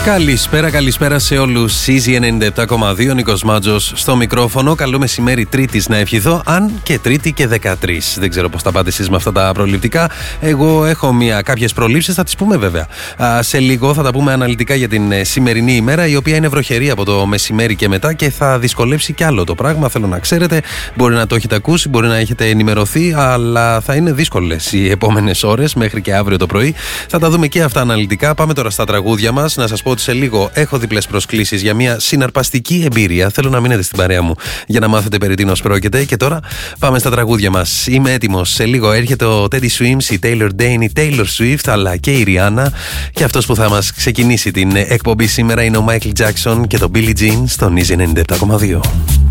Καλησπέρα σε όλους. Easy 97,2, Νίκος Μάτζος στο μικρόφωνο. Καλό μεσημέρι Τρίτης να ευχηθώ, αν και Τρίτη και 13. Δεν ξέρω πώς θα πάτε εσείς με αυτά τα προληπτικά. Εγώ έχω κάποιες προλήψεις, θα τις πούμε βέβαια. Σε λίγο θα τα πούμε αναλυτικά για την σημερινή ημέρα, η οποία είναι βροχερή από το μεσημέρι και μετά και θα δυσκολέψει κι άλλο το πράγμα. Θέλω να ξέρετε, μπορεί να το έχετε ακούσει, μπορεί να έχετε ενημερωθεί, αλλά θα είναι δύσκολες οι επόμενες ώρες μέχρι και αύριο το πρωί. Θα τα δούμε και αυτά αναλυτικά. Πάμε τώρα στα τραγούδια μας. Να σας πω ότι σε λίγο έχω διπλές προσκλήσεις για μια συναρπαστική εμπειρία. Θέλω να μείνετε στην παρέα μου για να μάθετε περί τίνος πρόκειται. Και τώρα πάμε στα τραγούδια μας. Είμαι έτοιμος. Σε λίγο έρχεται ο Teddy Swims, η Taylor Dane, η Taylor Swift, αλλά και η Rihanna. Και αυτός που θα μας ξεκινήσει την εκπομπή σήμερα είναι ο Michael Jackson και το Billie Jean στον Easy 97,2.